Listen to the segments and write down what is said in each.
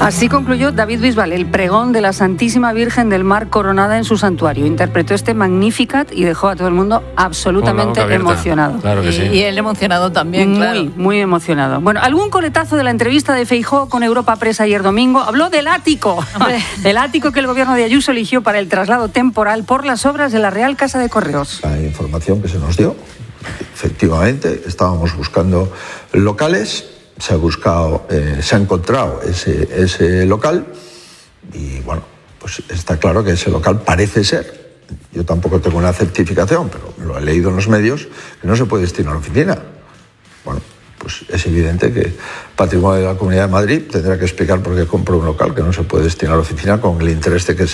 Así concluyó David Bisbal el pregón de la Santísima Virgen del Mar coronada en su santuario. Interpretó este Magnificat y dejó a todo el mundo absolutamente emocionado. Claro que sí. Y él emocionado también, claro. Muy emocionado. Bueno, algún coletazo de la entrevista de Feijóo con Europa Press ayer domingo habló del ático. Del ático que el gobierno de Ayuso eligió para el traslado temporal por las obras de la Real Casa de Correos. La información que se nos dio, efectivamente, estábamos buscando locales. Se ha encontrado ese local y bueno, pues está claro que ese local parece ser, yo tampoco tengo una certificación, pero lo he leído en los medios, que no se puede destinar a oficina. Bueno, pues es evidente que Patrimonio de la Comunidad de Madrid tendrá que explicar por qué compró un local que no se puede destinar a oficina con el interés de que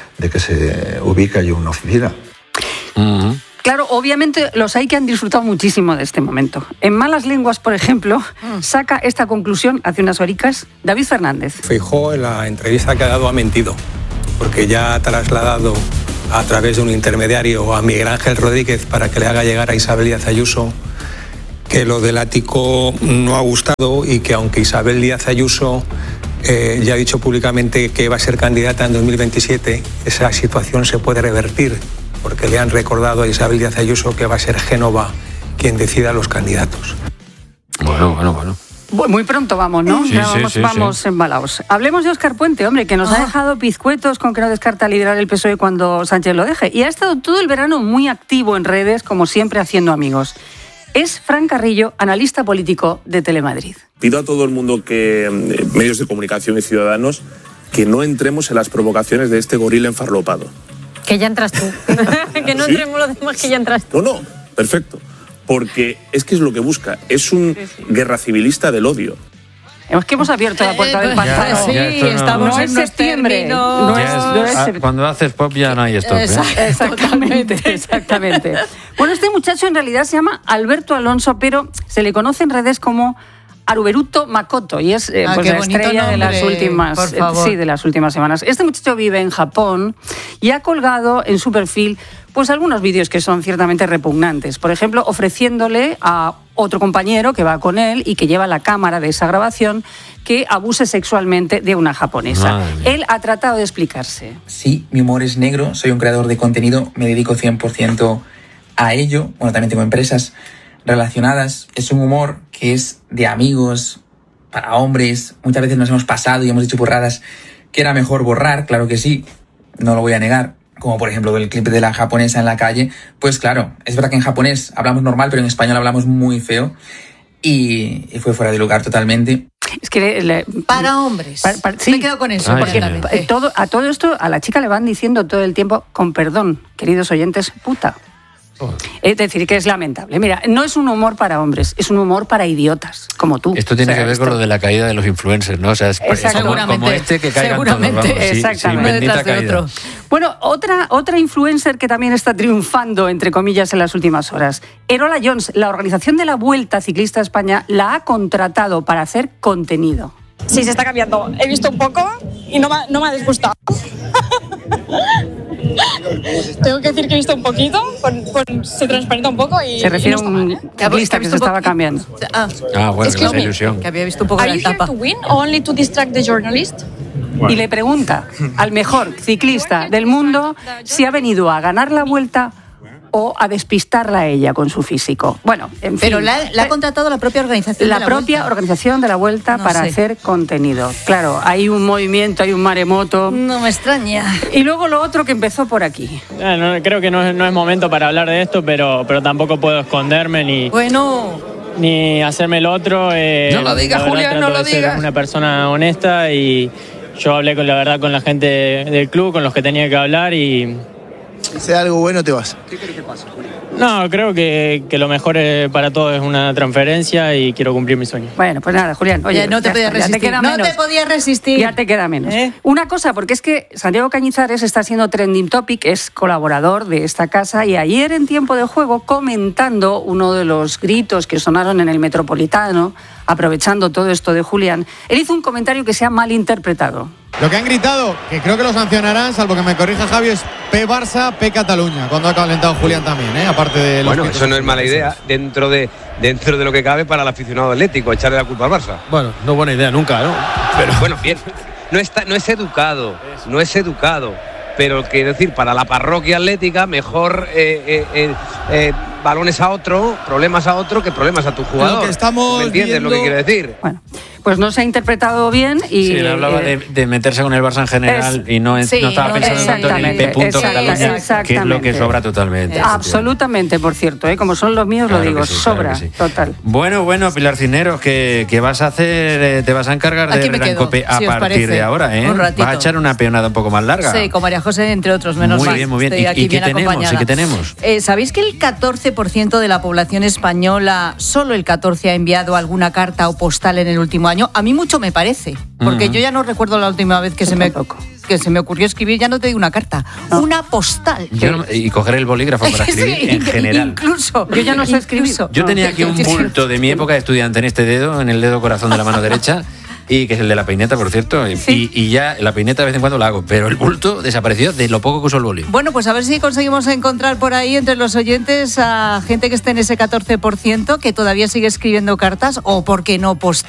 se ubique allí una oficina. Uh-huh. Claro, obviamente los hay que han disfrutado muchísimo de este momento. En Malas Lenguas, por ejemplo, saca esta conclusión hace unas horicas David Fernández. Feijóo en la entrevista que ha dado ha mentido, porque ya ha trasladado a través de un intermediario a Miguel Ángel Rodríguez para que le haga llegar a Isabel Díaz Ayuso que lo del ático no ha gustado y que aunque Isabel Díaz Ayuso ya ha dicho públicamente que va a ser candidata en 2027, esa situación se puede revertir, porque le han recordado a Isabel Díaz Ayuso que va a ser Génova quien decida los candidatos. Bueno. Muy pronto vamos, ¿no? Sí, vamos embalados. Hablemos de Óscar Puente, hombre, que nos ha dejado pizcuetos con que no descarta liderar el PSOE cuando Sánchez lo deje. Y ha estado todo el verano muy activo en redes, como siempre, haciendo amigos. Es Fran Carrillo, analista político de Telemadrid. Pido a todo el mundo, que medios de comunicación y ciudadanos, que no entremos en las provocaciones de este gorila enfarlopado. Que ya entras tú. Que no entremos los demás, que ya entras tú. No, perfecto. Porque es que es lo que busca. Es un guerra civilista del odio. Es que hemos abierto la puerta del pantano. Sí, estamos en septiembre. Cuando haces pop ya no hay stop. Exactamente. Bueno, este muchacho en realidad se llama Alberto Alonso, pero se le conoce en redes como Haruberuto Makoto, y es la estrella de las últimas semanas. Este muchacho vive en Japón y ha colgado en su perfil pues algunos vídeos que son ciertamente repugnantes. Por ejemplo, ofreciéndole a otro compañero que va con él y que lleva la cámara de esa grabación que abuse sexualmente de una japonesa. Él ha tratado de explicarse. Sí, mi humor es negro, soy un creador de contenido, me dedico 100% a ello. Bueno, también tengo empresas relacionadas. Es un humor que es de amigos, para hombres. Muchas veces nos hemos pasado y hemos dicho burradas que era mejor borrar, claro que sí, no lo voy a negar. Como por ejemplo el clip de la japonesa en la calle. Pues claro, es verdad que en japonés hablamos normal, pero en español hablamos muy feo. Y fue fuera de lugar totalmente. Es que para hombres. Sí. Me quedo con eso. A todo esto a la chica le van diciendo todo el tiempo, con perdón, queridos oyentes, puta. Es decir, que es lamentable. Mira, no es un humor para hombres, es un humor para idiotas, como tú. Esto tiene que ver con lo de la caída de los influencers, ¿no? O sea, es como este que caigan todos, vamos. Exactamente. Bendita caída. Bueno, otra influencer que también está triunfando, entre comillas, en las últimas horas. Erola Jones, la organización de la Vuelta Ciclista a España, la ha contratado para hacer contenido. Sí, se está cambiando. He visto un poco y no me ha disgustado. Tengo que decir que he visto un poquito, se transparenta un poco y... Se refiere a un ciclista que se estaba cambiando. Bueno, esa ilusión. Que había visto un poco la etapa. ¿Are you here to win or only to distract the journalist? Y le pregunta al mejor ciclista del mundo si ha venido a ganar la Vuelta o a despistarla a ella con su físico. Bueno, en fin. Pero la ha contratado la propia organización organización de la Vuelta para hacer contenido. Claro, hay un movimiento, hay un maremoto. No me extraña. Y luego lo otro que empezó por aquí. Creo que no es momento para hablar de esto, pero tampoco puedo esconderme ni hacerme el otro. No lo digas, Julián, no lo digas. Soy una persona honesta y yo hablé con la gente del club, con los que tenía que hablar y... Si sea algo bueno, te vas. ¿Qué crees que pasa, Julián? No, creo que lo mejor para todos es una transferencia y quiero cumplir mi sueño. Bueno, pues nada, Julián. Oye, no te podías resistir. No te podías resistir. Ya te queda menos. Una cosa, porque es que Santiago Cañizares está siendo trending topic, es colaborador de esta casa y ayer en Tiempo de Juego, comentando uno de los gritos que sonaron en el Metropolitano, aprovechando todo esto de Julián, él hizo un comentario que se ha malinterpretado. Lo que han gritado, que creo que lo sancionarán, salvo que me corrija Javi, es P Barça, P Cataluña, cuando ha calentado Julián también, aparte de los... Bueno, eso no es mala idea dentro de lo que cabe para el aficionado atlético, echarle la culpa al Barça. Bueno, no buena idea nunca, ¿no? Pero bueno, bien. no es educado, no es educado. Pero quiero decir, para la parroquia atlética, mejor balones a otro, problemas a otro, que problemas a tu jugador. Lo que estamos ¿Me entiendes lo que quiero decir? Bueno, pues no se ha interpretado bien y... Sí, le hablaba de meterse con el Barça en general y no estaba pensando tanto en el P. Cataluña, que es lo que sobra totalmente. Absolutamente, por cierto, como son los míos, claro lo digo, sobra, total. Bueno, Pilar Cisneros, ¿qué vas a hacer? ¿Te vas a encargar de Gran Cope a partir de ahora? ¿Vas a echar una peonada un poco más larga? Sí, con María José, entre otros, menos mal. Muy bien. ¿Y qué tenemos? ¿Sabéis que el 14% de la población española, solo el 14% ha enviado alguna carta o postal en el último año? A mí mucho me parece, porque yo ya no recuerdo la última vez que se me ocurrió escribir, ya no te digo una carta, una postal. Y coger el bolígrafo para escribir en general. Incluso, yo ya no sé escribir. Yo tenía aquí un bulto de mi época de estudiante en este dedo, en el dedo corazón de la mano derecha, y que es el de la peineta, por cierto, y ya la peineta de vez en cuando la hago, pero el bulto desapareció de lo poco que uso el boli. Bueno, pues a ver si conseguimos encontrar por ahí entre los oyentes a gente que esté en ese 14% que todavía sigue escribiendo cartas o, por qué no, postal.